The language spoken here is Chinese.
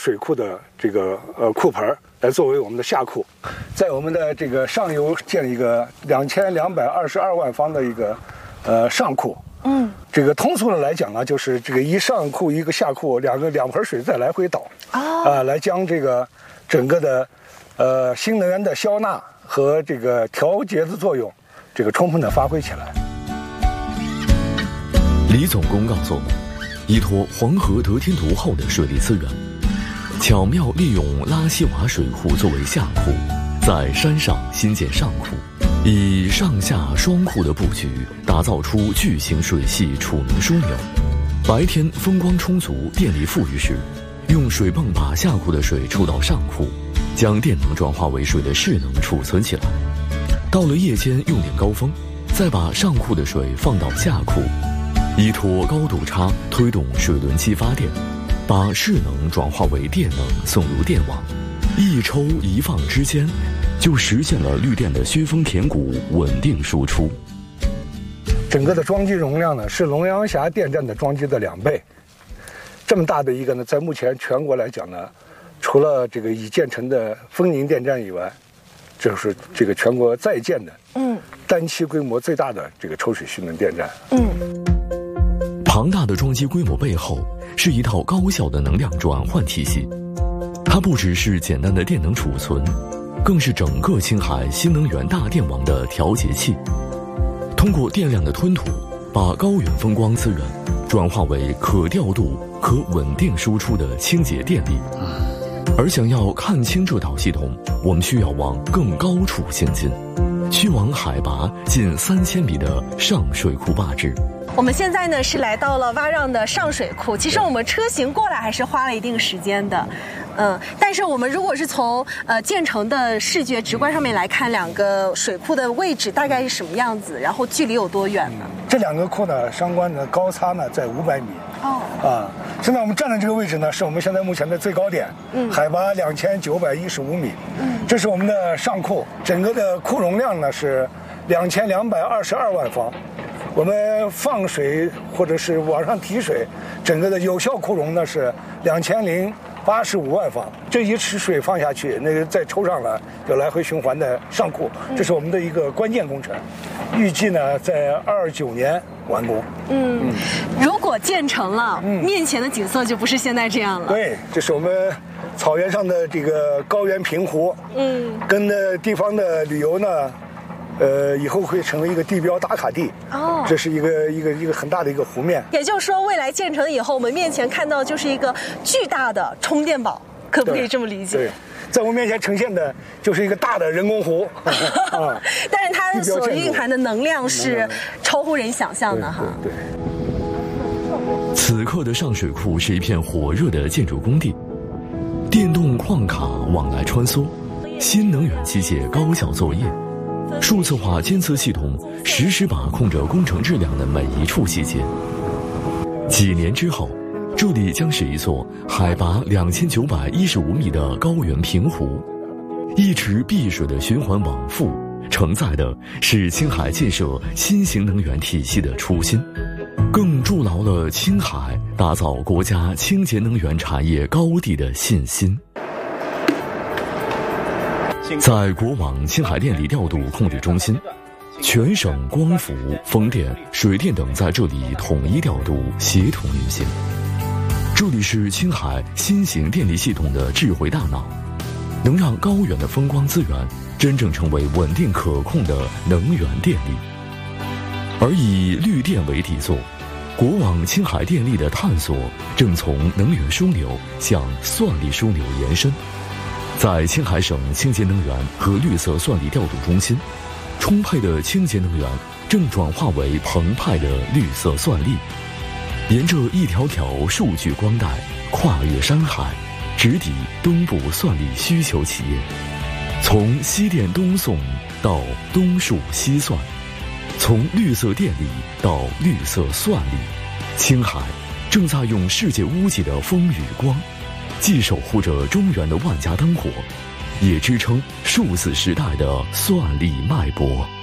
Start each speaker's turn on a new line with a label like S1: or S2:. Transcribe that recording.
S1: 水库的这个库盆来作为我们的下库，在我们的这个上游建一个2222万方的一个上库。这个通俗的来讲呢，就是这个一上库一个下库，两盆水再来回倒来将这个整个的新能源的消纳和这个调节的作用，这个充分的发挥起来。
S2: 李总工告诉我们，依托黄河得天独厚的水利资源，巧妙利用拉稀瓦水库作为下库，在山上新建上库，以上下双库的布局，打造出巨型水系储能枢纽。白天风光充足、电力富裕时，用水泵把下库的水抽到上库，将电能转化为水的势能储存起来。到了夜间用电高峰，再把上库的水放到下库，依托高度差推动水轮机发电，把势能转化为电能送入电网，一抽一放之间，就实现了绿电的削峰填谷、稳定输出。
S1: 整个的装机容量呢，是龙阳峡电站的装机的2倍。这么大的一个呢，在目前全国来讲呢，除了这个已建成的丰宁电站以外，这是这个全国在建的单期规模最大的这个抽水蓄能电站。
S2: 庞大的装机规模背后，是一套高效的能量转换体系。它不只是简单的电能储存，更是整个青海新能源大电网的调节器。通过电量的吞吐，把高原风光资源转化为可调度、可稳定输出的清洁电力。而想要看清这套系统，我们需要往更高处行进，去往海拔近3000米的上水库坝置。
S3: 我们现在呢是来到了洼让的上水库，其实我们车行过来还是花了一定时间的，但是我们如果是从建成的视觉直观上面来看，两个水库的位置大概是什么样子，然后距离有多远呢？
S1: 这2个库呢，相关的高差呢在500米。现在我们站的这个位置呢，是我们现在目前的最高点，海拔2915米。这是我们的上库，整个的库容量呢是2222万方。我们放水或者是往上提水，整个的有效库容呢是2085万方。这一池水放下去，那个再抽上来，就来回循环的上库，这是我们的一个关键工程。预计呢在29年完工。
S3: 如果建成了，面前的景色就不是现在这样了。
S1: 对，这是我们草原上的这个高原平湖。跟地方的旅游呢。以后会成为一个地标打卡地。这是一个很大的一个湖面。也
S3: 就是说，未来建成以后，我们面前看到就是一个巨大的充电宝，可不可以这么理解？
S1: 对，在我们面前呈现的就是一个大的人工湖。
S3: 但是它所蕴含的能量是超乎人想象的哈。
S1: 对。
S2: 此刻的上水库是一片火热的建筑工地，电动矿卡往来穿梭，新能源机械高效作业。数字化监测系统实时把控着工程质量的每一处细节。几年之后，这里将是一座海拔2915米的高原平湖，一直碧水的循环往复，承载的是青海建设新型能源体系的初心，更筑牢了青海打造国家清洁能源产业高地的信心。在国网青海电力调度控制中心，全省光伏、风电、水电等在这里统一调度、协同运行。这里是青海新型电力系统的智慧大脑，能让高原的风光资源真正成为稳定可控的能源电力。而以绿电为底座，国网青海电力的探索正从能源枢纽向算力枢纽延伸。在青海省清洁能源和绿色算力调度中心，充沛的清洁能源正转化为澎湃的绿色算力，沿着一条条数据光带，跨越山海，直抵东部算力需求企业。从西电东送到东数西算，从绿色电力到绿色算力，青海正在用世界屋脊的风与光，既守护着中原的万家灯火，也支撑数字时代的算力脉搏。